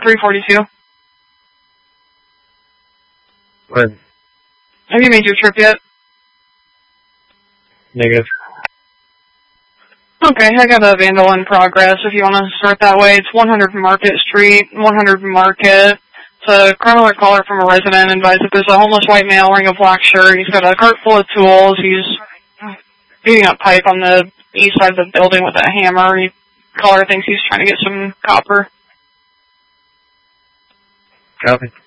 342. When? Have you made your trip yet? Negative. Okay, I got a vandal in progress if you want to start that way. It's 100 Market Street, 100 Market. It's a criminal caller from a resident advised that there's a homeless white male wearing a black shirt. He's got a cart full of tools. He's beating up pipe on the east side of the building with a hammer. Caller thinks he's trying to get some copper. Copy.